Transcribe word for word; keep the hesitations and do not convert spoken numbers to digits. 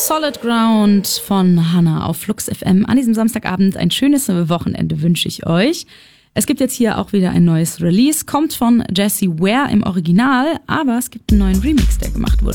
Solid Ground von Hannah auf Flux F M. An diesem Samstagabend ein schönes Wochenende wünsche ich euch. Es gibt jetzt hier auch wieder ein neues Release, kommt von Jessie Ware im Original, aber es gibt einen neuen Remix, der gemacht wurde.